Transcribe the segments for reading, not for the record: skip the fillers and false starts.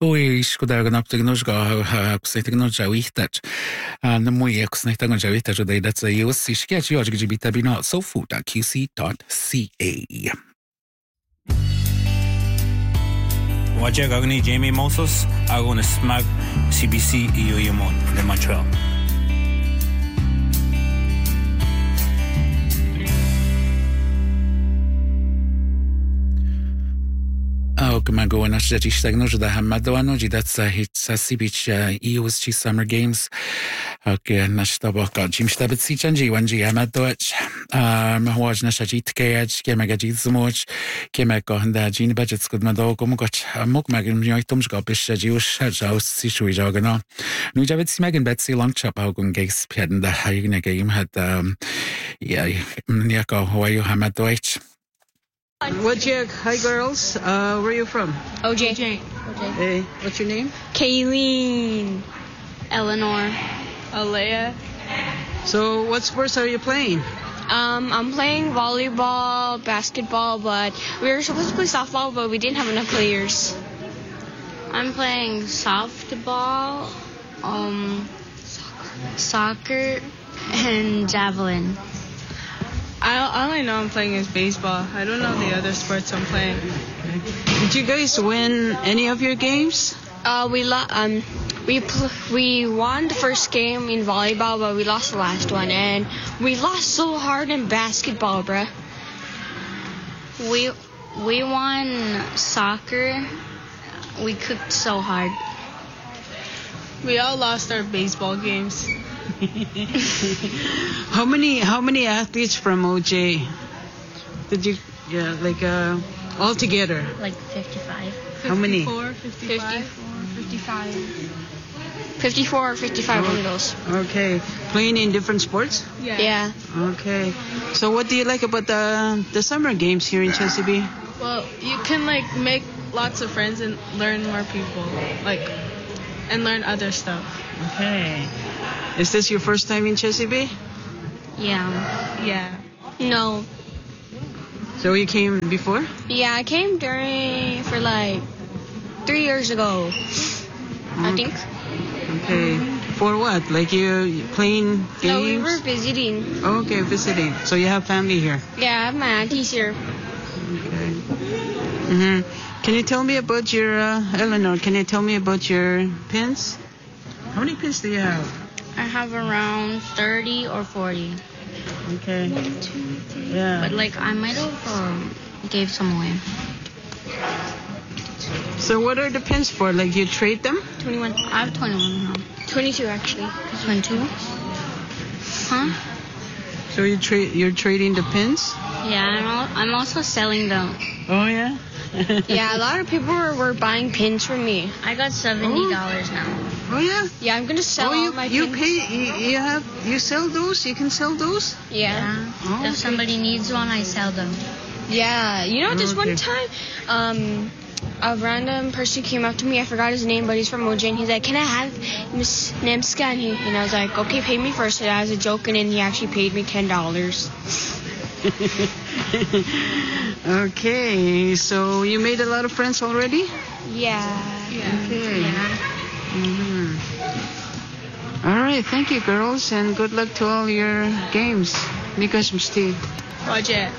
Ui, scusa, gan aptig nos go kusaitig no jawihtat. Na mui kusaitig no jawihtat jo dai that's a US sketch jo gji bitabino sofu.qc.ca. Wajak agni Jamie Moses, agon smag CBC iyo yamon de Montreal. Mago na rzeczy stegno, że da hamadowano, że da sa sibić EUSG Summer Games. Na sztabach jim sztabit si chanji wanji hamadoch. Mahwaj na shajit kayaj, kema gajit zmoch, kema ko handa jin budget skud mado ko mukach muk magin mjoi tumj go bish jius jaus si shui jagana. Nu javit si magin betsi long chap augun gays peden da haygna game had niako hawaii hamadoch. Wajak, hi girls. Where are you from? OJ. Hey, what's your name? Kayleen. Eleanor. Alea. So, what sports are you playing? I'm playing volleyball, basketball, but we were supposed to play softball, but we didn't have enough players. I'm playing softball, soccer, and javelin. All I know I'm playing is baseball. I don't know the other sports I'm playing. Did you guys win any of your games? We won the first game in volleyball, but we lost the last one, and we lost so hard in basketball, bruh. We won soccer. We cooked so hard. We all lost our baseball games. How many athletes from OJ did you all together? Like 55. How many? 55. 54 or 55, one of those. Okay. Playing in different sports? Yeah. Okay. So what do you like about the summer games here in Chesapeake? Well, you can make lots of friends and learn more people, and learn other stuff. Okay. Is this your first time in Chesapeake? Yeah. No. So you came before? Yeah, I came for 3 years ago. I think. Okay. For what? Like you playing games? No, we were visiting. Okay, visiting. So you have family here? Yeah, I have my aunties here. Okay. Can you tell me about your, Eleanor, can you tell me about your pins? How many pins do you have? I have around 30 or 40. Okay. Yeah. But I might have gave some away. So what are the pins for? Like you trade them? 21. I have 21 now. 22 actually. 22? Huh? So you're trading the pins? Yeah, I'm also selling them. Oh yeah? Yeah, a lot of people were buying pins from me. I got $70 now. Oh yeah? Yeah, I'm gonna sell all my pins. You sell those? You can sell those? Yeah. Oh, If somebody needs one, I sell them. Yeah, this one time, a random person came up to me. I forgot his name, but he's from OJ, and he's like, "Can I have Miss Nemska?" And I was like, "Okay, pay me first." And I was joking, and he actually paid me $10. Okay, so you made a lot of friends already? Yeah. Okay. Yeah. All right, thank you, girls, and good luck to all your games. Mika Steve. Wajak.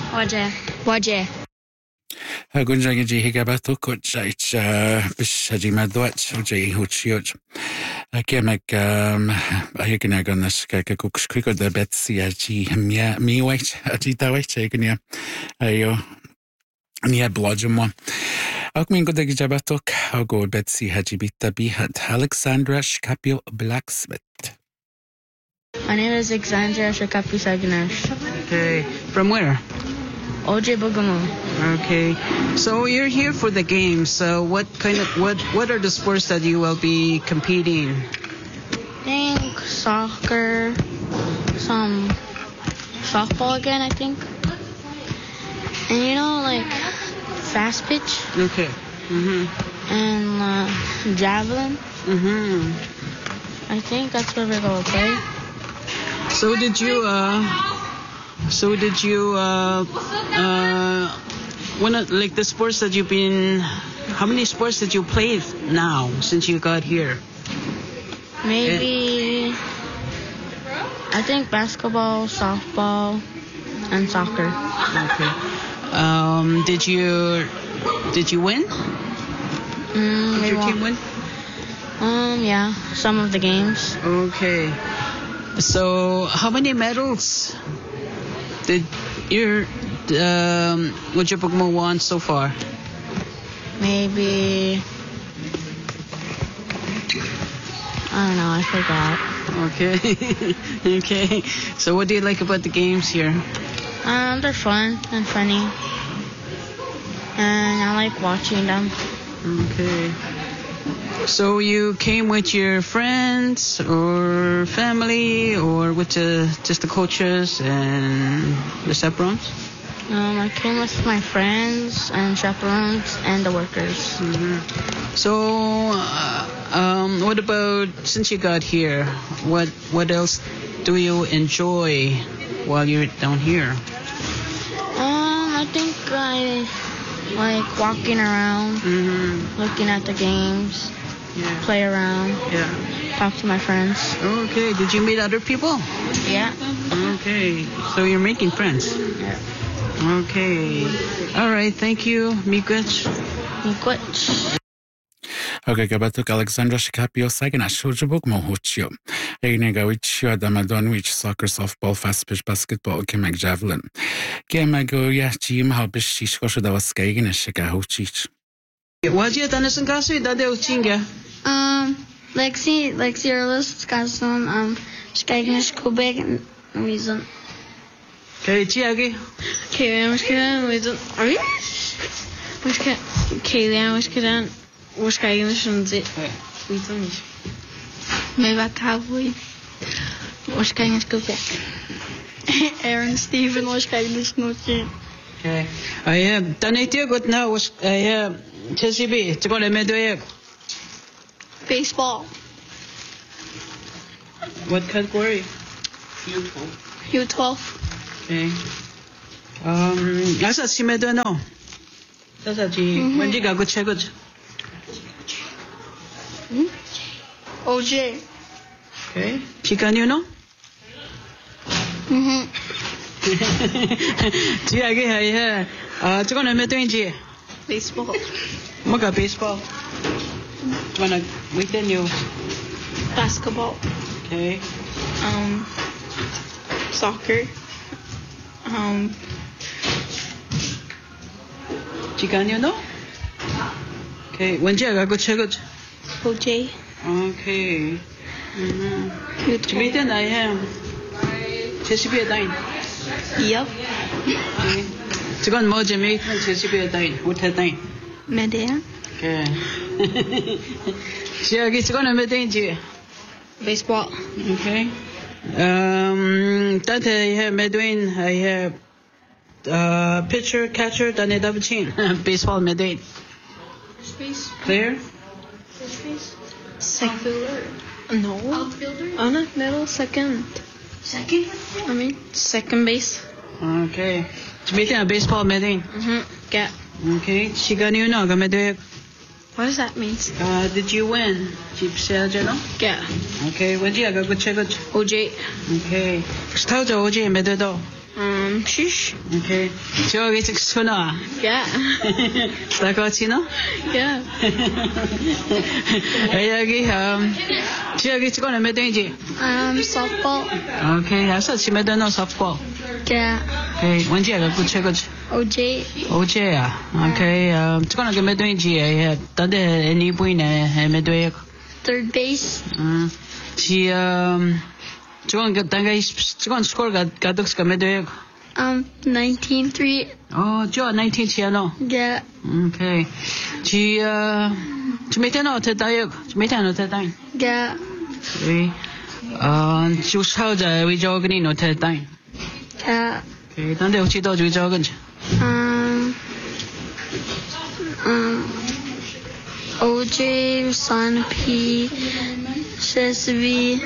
Gunjang ji higabato coach bishaji madwach ji huchiot. Kemek ayekina ganas kakuksh kriko da betsi aji mi wait ajita wait cheknya ayo nia blodjemo. Akmin godag jabatok ago betsi haji bitabi had Alexandra Shkapio Blacksmith. My name is Alexandra Shakapi Saginash. Okay, from where? OJ Bugamo. Okay, so you're here for the games. So what are the sports that you will be competing? I think soccer, some softball again, I think. And fast pitch. Okay. And javelin. I think that's where we're going to play. So did you one of the sports that you've been How many sports did you play now since you got here? Maybe, I think basketball, softball, and soccer. Okay. Did you win? Did your team win? Yeah, some of the games. Okay. So, how many medals did your Ojibwe won so far? Maybe, I don't know, I forgot. Okay. Okay. So, what do you like about the games here? They're fun and funny. And I like watching them. Okay. So you came with your friends or family or with just the coaches and the chaperones? I came with my friends and chaperones and the workers. Mm-hmm. So, what about, since you got here, what else do you enjoy while you're down here? I think I like walking around, looking at the games, play around, talk to my friends. Okay, did you meet other people? Yeah. Okay, so you're making friends? Yeah. Okay. All right, thank you. Miigwech. Miigwech. Okay, gabatuk Alexandra Shikapio Saganash Ojibwe Mohuchio. Egniga Wichio Damadon Wich soccer, softball, fast pitch basketball, Kemek javelin. Kemago Yachim Habish Koshadawaskagan and Shikahuchich. What you done in Gasu? That they Uchinga? Lexi Erlis Gason, Skagnish Quebec and reason. Okay, Chiagi. Kaylee Wishkadan, are you? Kaylee Wishkadan, Wishkaganish and Zit. Maybe Cowboy. Wishkaganish Quebec. Aaron Stephen Wishkaganish Noche. Okay. I have done it good now. I have CCB. To go to Medway. Baseball. What category? U12. Okay. Asa si Medway no. Asa ji. When you go check it. OJ. Okay. Chicken you know? Ji age hai hai. To go to Medway ji. Baseball. Maga baseball. Wanna weekend you? Basketball. Okay. Soccer. Chicken you know? Okay. When you go check it. OJ. Okay. Meeting I am. CCB dine. Yep. Okay. Chicken mo meeting CCB dine. What dine? Media. Okay. Chicken chicken meeting ji. Baseball. Okay. That I have Medwin. I have pitcher, catcher, Danny Dabchin. Baseball Medwin. Space. Player. Space. Outfielder. No. Outfielder. Oh no, middle, second. Second? I mean, second base. Okay. Meeting a baseball Medwin. Yeah. Okay. Chicken you know Medwin. What does that mean? Did you win? Chief Sergeant? Yeah. Okay. When you go check it. OJ. Okay. Start the OJ Medwin. Shish. Okay. 저기 직수나. Yeah. 나가지나? Yeah. 여기 저기 찍어내 몇 등이지? Softball. Okay. 알았어. 치면 되는 softball. Yeah. Okay. 언제가 그 최고지? OJ. 어제야. Okay. 찍어내 몇 등이지? 예. 다들 애니 보이네. 몇 등? Third base. 지 저건 저건 스코어가 가득스가 몇 등? 19-3. 저 19 치아노. Yeah. Okay. 지 메테는 어땠다요? 메테는 어땠다? Yeah. Okay. 주사자 위저그니 어땠다? Yeah. Okay. 근데 혹시 더 위저근지? OJ, Son P, CSV.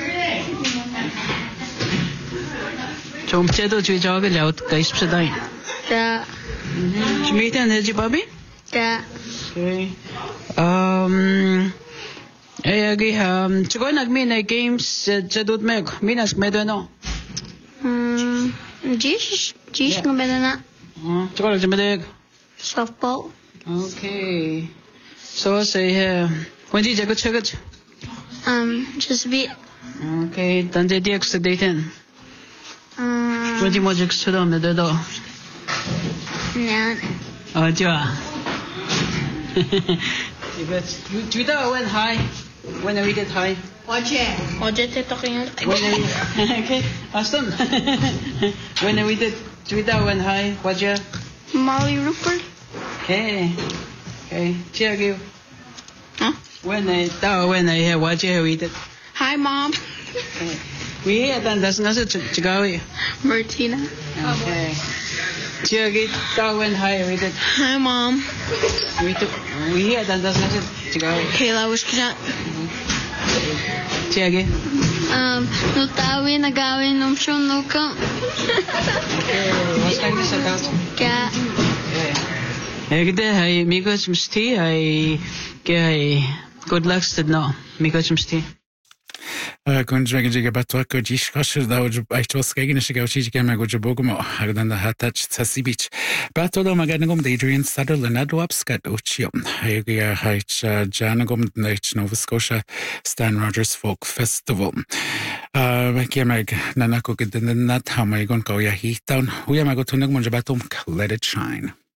좀 제도 위저근 어떻게 있습니다? Yeah. 메테는 해지 바비? Yeah. Okay. Yagi Chikoy nagmina games sa dut meg. Minas medano. Dziś go będę na Chikoy medeg. softball. Okay. So say when did you go check it? Just a bit. Okay, dan de DX de daten. When did you to them the do? Nah. Oh, ja. Twitter went high when we get high. Oje te talking. When we okay, awesome. When we did Twitter went high, what's your Molly Rupert. okay? Okay, check you. Huh? When I watch it, we did. Hi, Mom. We had done that's not such a go. Martina. Okay. Check it. That went high, we did. Hi, Mom. We had done that's not such a go. Kayla was kina. Check it. No tawi na gawin nung show no ka. Okay. What's kind of about? Ka. Hey, Miko some tea. Good luck to no. Miko some tea. Kunjmegan jiga batwa ko jish kashir da uj aitos gegen shiga uchi gema go jabogmo agdan da hatach tsasibich bato da maganagum de Adrian Sutherland adwapskat uchio hagia haich janagum nach Nova Scotia Stan Rogers Folk Festival kemag nanako geden na tamay gon ko ya hitown huya mago tunag mo jabatum let it shine.